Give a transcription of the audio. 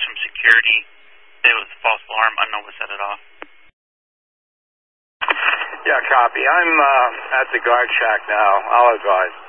from security. It was a false alarm. Unknown will set it off. Yeah, copy. I'm at the guard shack now. I'll advise.